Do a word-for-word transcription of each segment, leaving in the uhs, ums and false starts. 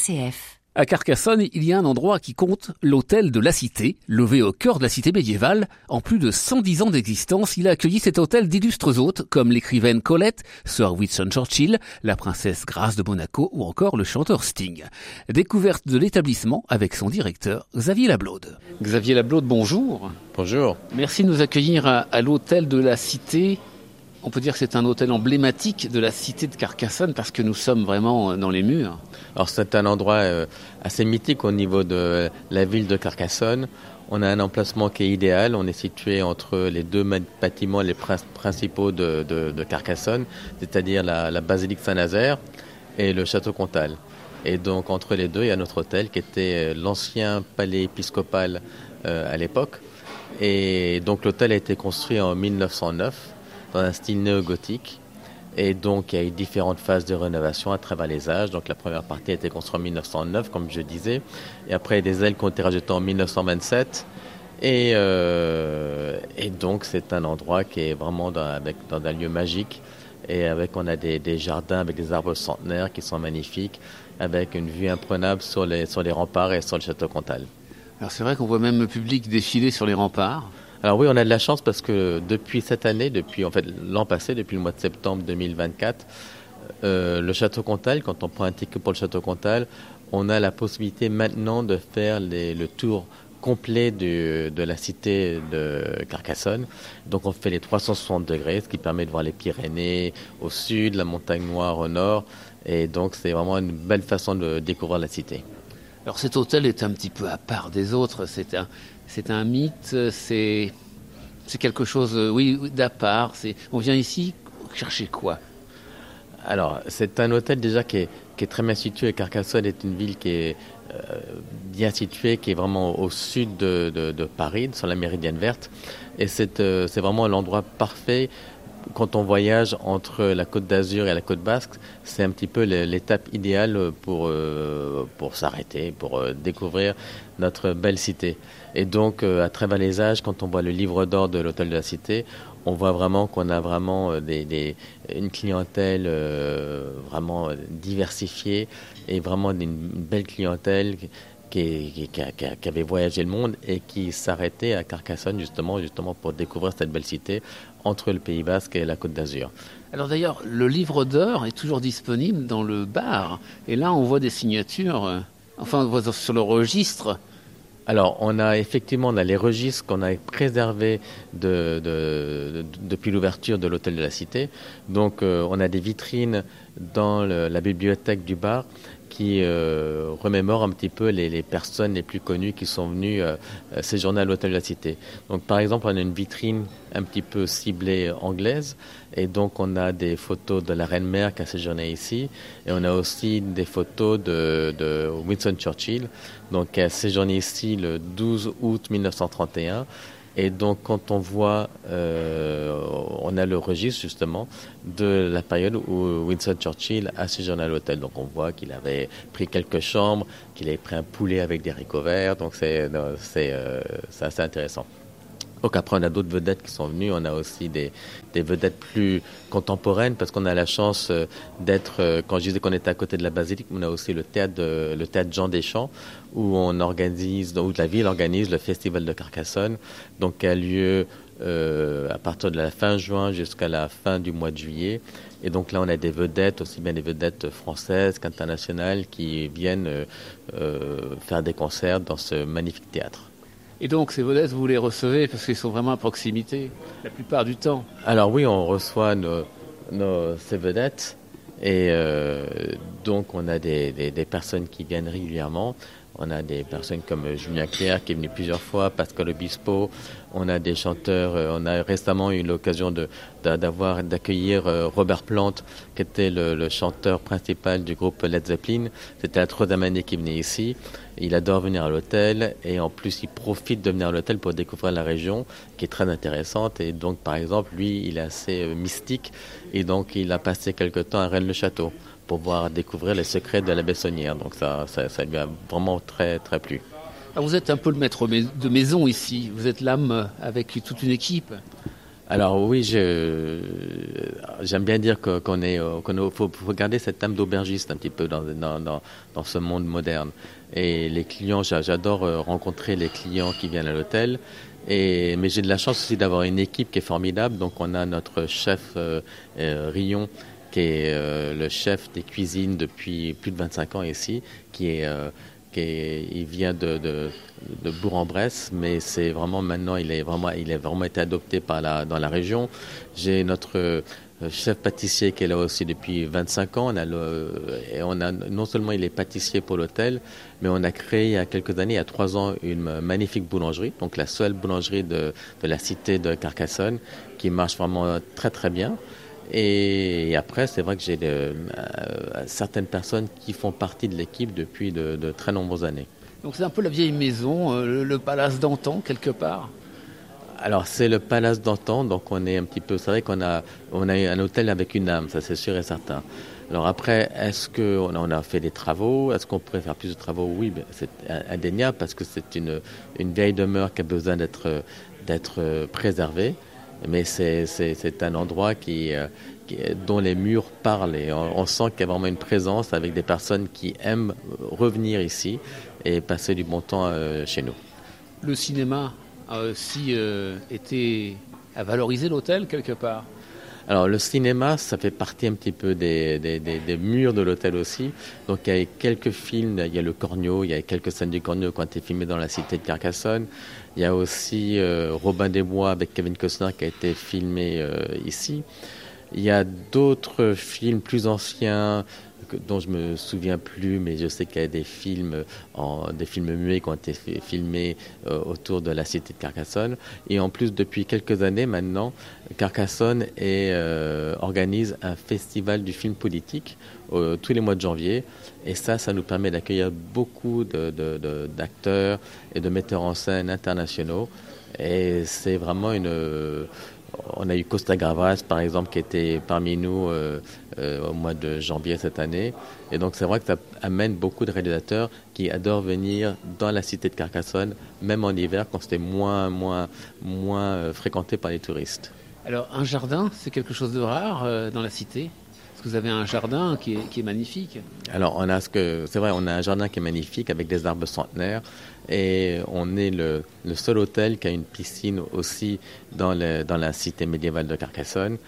C F. À Carcassonne, il y a un endroit qui compte, l'hôtel de la Cité, levé au cœur de la cité médiévale. En plus de cent dix ans d'existence, il a accueilli cet hôtel d'illustres hôtes, comme l'écrivaine Colette, Sir Winston Churchill, la princesse Grace de Monaco ou encore le chanteur Sting. Découverte de l'établissement avec son directeur, Xavier Lablaude. Xavier Lablaude, bonjour. Bonjour. Merci de nous accueillir à, à l'hôtel de la Cité. On peut dire que c'est un hôtel emblématique de la cité de Carcassonne parce que nous sommes vraiment dans les murs. Alors c'est un endroit euh, assez mythique au niveau de la ville de Carcassonne. On a un emplacement qui est idéal. On est situé entre les deux bâtiments les principaux de, de, de Carcassonne, c'est-à-dire la, la basilique Saint-Nazaire et le château Comtal. Et donc entre les deux, il y a notre hôtel qui était l'ancien palais épiscopal euh, à l'époque. Et donc l'hôtel a été construit en mille neuf cent neuf. Dans un style néo-gothique. Et donc, il y a eu différentes phases de rénovation à travers les âges. Donc, la première partie a été construite en mille neuf cent neuf, comme je disais. Et après, il y a des ailes qui ont été rajoutées en mille neuf cent vingt-sept. Et, euh, et donc, c'est un endroit qui est vraiment dans, avec, dans un lieu magique. Et avec, on a des, des jardins avec des arbres centenaires qui sont magnifiques, avec une vue imprenable sur les, sur les remparts et sur le château Comtal. Alors, c'est vrai qu'on voit même le public défiler sur les remparts. Alors oui, on a de la chance parce que depuis cette année, depuis en fait l'an passé, depuis le mois de septembre deux mille vingt-quatre, euh, le château Comtal, quand on prend un ticket pour le château Comtal, on a la possibilité maintenant de faire les, le tour complet du, de la cité de Carcassonne. Donc on fait les trois cent soixante degrés, ce qui permet de voir les Pyrénées au sud, la montagne Noire au nord. Et donc c'est vraiment une belle façon de découvrir la cité. Alors cet hôtel est un petit peu à part des autres, c'est un, c'est un mythe, c'est, c'est quelque chose, oui, d'à part. C'est, on vient ici chercher quoi ? Alors c'est un hôtel déjà qui est, qui est très bien situé. Carcassonne est une ville qui est euh, bien située, qui est vraiment au sud de, de, de Paris, sur la Méridienne verte. Et c'est, euh, c'est vraiment l'endroit parfait. Quand on voyage entre la Côte d'Azur et la Côte Basque, c'est un petit peu l'étape idéale pour, euh, pour s'arrêter, pour euh, découvrir notre belle cité. Et donc, euh, à travers les âges, quand on voit le livre d'or de l'Hôtel de la Cité, on voit vraiment qu'on a vraiment des, des, une clientèle euh, vraiment diversifiée et vraiment une belle clientèle Qui, qui, qui, qui avait voyagé le monde et qui s'arrêtait à Carcassonne justement, justement pour découvrir cette belle cité entre le Pays Basque et la Côte d'Azur. Alors d'ailleurs, le livre d'or est toujours disponible dans le bar. Et là, on voit des signatures, euh, enfin on voit sur le registre. Alors, on a effectivement on a les registres qu'on a préservés de, de, de, depuis l'ouverture de l'Hôtel de la Cité. Donc, euh, on a des vitrines dans le, la bibliothèque du bar qui euh, remémore un petit peu les, les personnes les plus connues qui sont venues euh, séjourner à l'Hôtel de la Cité. Donc par exemple, on a une vitrine un petit peu ciblée anglaise et donc on a des photos de la reine-mère qui a séjourné ici et on a aussi des photos de, de Winston Churchill donc, qui a séjourné ici le douze août mille neuf cent trente et un. Et donc, quand on voit, euh, on a le registre justement de la période où Winston Churchill a séjourné à l'hôtel. Donc, on voit qu'il avait pris quelques chambres, qu'il avait pris un poulet avec des haricots verts. Donc, c'est, c'est, euh, c'est assez intéressant. Donc après, on a d'autres vedettes qui sont venues. On a aussi des, des vedettes plus contemporaines parce qu'on a la chance d'être, quand je disais qu'on était à côté de la basilique, on a aussi le théâtre, de, le théâtre Jean Deschamps où on organise, où la ville organise le festival de Carcassonne, donc qui a lieu euh, à partir de la fin juin jusqu'à la fin du mois de juillet. Et donc là, on a des vedettes, aussi bien des vedettes françaises qu'internationales qui viennent euh, euh, faire des concerts dans ce magnifique théâtre. Et donc, ces vedettes, vous les recevez parce qu'ils sont vraiment à proximité, la plupart du temps. Alors oui, on reçoit nos, nos, ces vedettes et euh, donc on a des, des, des personnes qui viennent régulièrement. On a des personnes comme Julien Clerc qui est venu plusieurs fois, Pascal Obispo. On a des chanteurs. On a récemment eu l'occasion de, d'avoir, d'accueillir Robert Plant, qui était le, le chanteur principal du groupe Led Zeppelin. C'était la troisième année qu'il venait ici. Il adore venir à l'hôtel et en plus il profite de venir à l'hôtel pour découvrir la région qui est très intéressante. Et donc par exemple, lui, il est assez euh, mystique et donc il a passé quelque temps à Rennes-le-Château pour pouvoir découvrir les secrets de la Bessonnière. Donc ça, ça, ça lui a vraiment très, très plu. Alors vous êtes un peu le maître de maison ici, vous êtes l'âme avec toute une équipe. Alors oui, je, j'aime bien dire que, qu'on est, qu'on faut, faut garder cette âme d'aubergiste un petit peu dans, dans, dans, dans ce monde moderne. Et les clients, j'adore rencontrer les clients qui viennent à l'hôtel. Et, mais j'ai de la chance aussi d'avoir une équipe qui est formidable. Donc on a notre chef euh, euh, Rion, qui est euh, le chef des cuisines depuis plus de vingt-cinq ans ici, qui est euh, il vient de, de, de Bourg-en-Bresse, mais c'est vraiment maintenant, il est vraiment, il a vraiment été adopté par la, dans la région. J'ai notre chef pâtissier qui est là aussi depuis vingt-cinq ans. On a, le, et on a non seulement il est pâtissier pour l'hôtel, mais on a créé il y a quelques années, il y a trois ans, une magnifique boulangerie, donc la seule boulangerie de, de la cité de Carcassonne, qui marche vraiment très très bien. Et après, c'est vrai que j'ai de, euh, certaines personnes qui font partie de l'équipe depuis de, de très nombreuses années. Donc c'est un peu la vieille maison, euh, le, le palace d'antan, quelque part. Alors c'est le palace d'antan, donc on est un petit peu, c'est vrai qu'on a, on a un hôtel avec une âme, ça c'est sûr et certain. Alors après, est-ce qu'on a, on a fait des travaux? Est-ce qu'on pourrait faire plus de travaux? Oui, c'est indéniable parce que c'est une, une vieille demeure qui a besoin d'être, d'être préservée. Mais c'est, c'est, c'est un endroit qui, qui, dont les murs parlent et on, on sent qu'il y a vraiment une présence avec des personnes qui aiment revenir ici et passer du bon temps euh, chez nous. Le cinéma a aussi euh, été à valoriser l'hôtel quelque part. Alors le cinéma, ça fait partie un petit peu des, des, des, des murs de l'hôtel aussi. Donc il y a quelques films, il y a le Corneau, il y a quelques scènes du Corneau qui ont été filmées dans la cité de Carcassonne. Il y a aussi euh, Robin des Bois avec Kevin Costner qui a été filmé euh, ici. Il y a d'autres films plus anciens dont je me souviens plus, mais je sais qu'il y a des films, en, des films muets qui ont été filmés euh, autour de la cité de Carcassonne. Et en plus, depuis quelques années maintenant, Carcassonne est, euh, organise un festival du film politique euh, tous les mois de janvier. Et ça, ça nous permet d'accueillir beaucoup de, de, de, d'acteurs et de metteurs en scène internationaux. Et c'est vraiment une... On a eu Costa Gavras, par exemple, qui était parmi nous euh, euh, au mois de janvier cette année. Et donc, c'est vrai que ça amène beaucoup de réalisateurs qui adorent venir dans la cité de Carcassonne, même en hiver, quand c'était moins, moins, moins euh, fréquenté par les touristes. Alors, un jardin, c'est quelque chose de rare euh, dans la cité? Parce que vous avez un jardin qui est, qui est magnifique. Alors, on a ce que, c'est vrai, on a un jardin qui est magnifique avec des arbres centenaires. Et on est le, le seul hôtel qui a une piscine aussi dans, le, dans la cité médiévale de Carcassonne.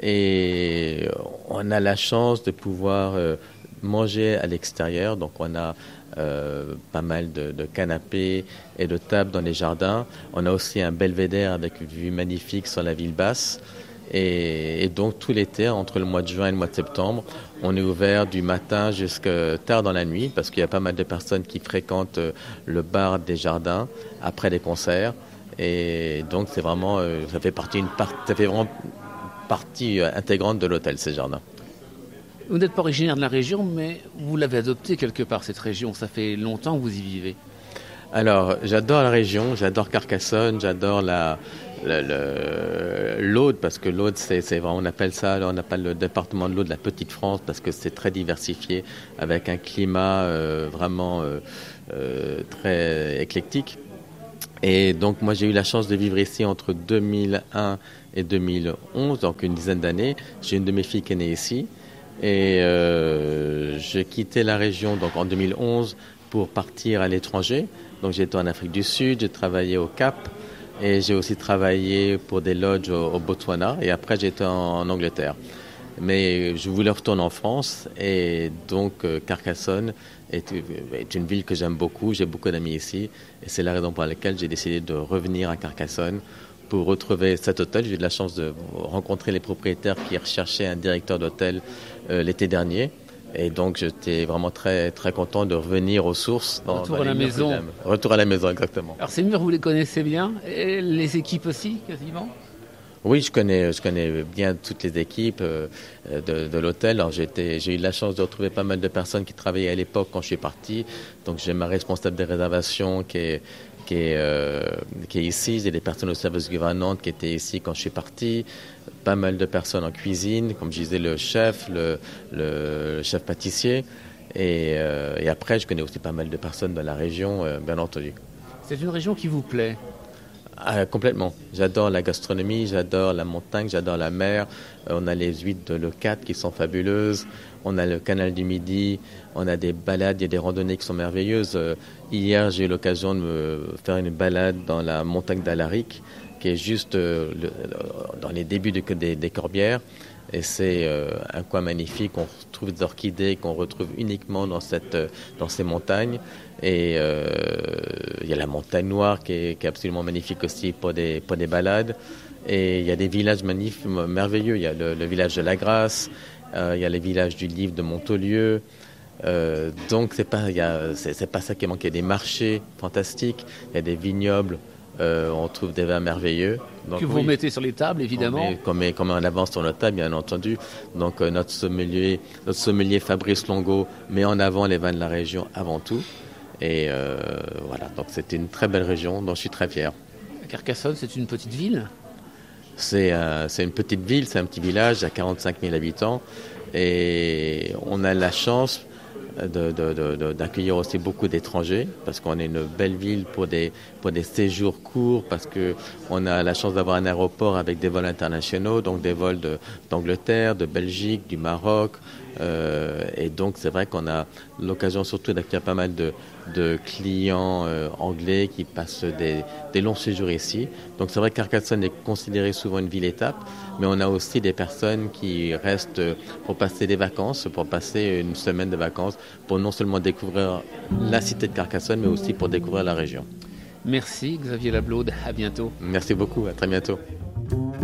Et on a la chance de pouvoir euh, manger à l'extérieur. Donc on a euh, pas mal de, de canapés et de tables dans les jardins. On a aussi un belvédère avec une vue magnifique sur la ville basse. Et, et donc tout l'été, entre le mois de juin et le mois de septembre, on est ouvert du matin jusqu'à tard dans la nuit parce qu'il y a pas mal de personnes qui fréquentent le bar des jardins après les concerts. Et donc c'est vraiment, ça fait partie, une part, ça fait vraiment partie intégrante de l'hôtel, ces jardins. Vous n'êtes pas originaire de la région, mais vous l'avez adopté quelque part, cette région. Ça fait longtemps que vous y vivez. Alors, j'adore la région, j'adore Carcassonne, j'adore la... Le, le, l'Aude, parce que l'Aude, c'est, c'est, on appelle ça, on appelle le département de l'Aude la Petite France, parce que c'est très diversifié, avec un climat euh, vraiment euh, euh, très éclectique. Et donc, moi, j'ai eu la chance de vivre ici entre deux mille un et deux mille onze, donc une dizaine d'années. J'ai une de mes filles qui est née ici. Et euh, j'ai quitté la région donc en deux mille onze pour partir à l'étranger. Donc, j'ai été en Afrique du Sud, j'ai travaillé au Cap. Et j'ai aussi travaillé pour des lodges au, au Botswana et après j'étais en, en Angleterre. Mais je voulais retourner en France et donc euh, Carcassonne est, est une ville que j'aime beaucoup, j'ai beaucoup d'amis ici et c'est la raison pour laquelle j'ai décidé de revenir à Carcassonne pour retrouver cet hôtel. J'ai eu de la chance de rencontrer les propriétaires qui recherchaient un directeur d'hôtel euh, l'été dernier. Et donc, j'étais vraiment très, très content de revenir aux sources. Dans, Retour dans à la maison. Retour à la maison, exactement. Alors, ces murs, vous les connaissez bien? Et les équipes aussi, quasiment? Oui, je connais, je connais bien toutes les équipes euh, de, de l'hôtel. Alors, j'étais, j'ai eu la chance de retrouver pas mal de personnes qui travaillaient à l'époque quand je suis parti. Donc, j'ai ma responsable des réservations qui est, qui est, euh, qui est ici. J'ai des personnes au service gouvernante qui étaient ici quand je suis parti. Pas mal de personnes en cuisine, comme je disais, le chef, le, le, le chef pâtissier. Et, euh, et après, je connais aussi pas mal de personnes dans la région, euh, bien entendu. C'est une région qui vous plaît? Ah, complètement. J'adore la gastronomie, j'adore la montagne, j'adore la mer. Euh, on a les huîtres de Leucate qui sont fabuleuses. On a le canal du Midi. On a des balades, il y a des randonnées qui sont merveilleuses. Euh, hier, j'ai eu l'occasion de me faire une balade dans la montagne d'Alaric, qui est juste euh, le, dans les débuts de, des, des Corbières. Et c'est euh, un coin magnifique. On retrouve des orchidées qu'on retrouve uniquement dans, cette, dans ces montagnes. Et euh, il y a la montagne noire qui est, qui est absolument magnifique aussi pour des, pour des balades. Et il y a des villages magnifiques, merveilleux. Il y a le, le village de la Grasse, euh, il y a les villages du Livre de Montaulieu. Euh, donc c'est pas, il y a, c'est, c'est pas ça qui manque. Il y a des marchés fantastiques, il y a des vignobles. Euh, on trouve des vins merveilleux. Donc, que vous oui, mettez sur les tables, évidemment. Qu'on met, qu'on met en avance sur notre table, bien entendu. Donc euh, notre sommelier, notre sommelier Fabrice Longo met en avant les vins de la région avant tout. Et euh, voilà, donc c'est une très belle région dont je suis très fier. Carcassonne, c'est une petite ville. C'est, euh, c'est une petite ville, c'est un petit village à quarante-cinq mille habitants. Et on a la chance De, de, de, d'accueillir aussi beaucoup d'étrangers, parce qu'on est une belle ville pour des, pour des séjours courts, parce qu'on a la chance d'avoir un aéroport avec des vols internationaux, donc des vols de, d'Angleterre, de Belgique, du Maroc. Euh, et donc c'est vrai qu'on a l'occasion surtout d'accueillir pas mal de, de clients euh, anglais qui passent des, des longs séjours ici. Donc c'est vrai que Carcassonne est considérée souvent une ville-étape, mais on a aussi des personnes qui restent pour passer des vacances, pour passer une semaine de vacances, pour non seulement découvrir la cité de Carcassonne, mais aussi pour découvrir la région. Merci Xavier Lablaude, à bientôt. Merci beaucoup, à très bientôt.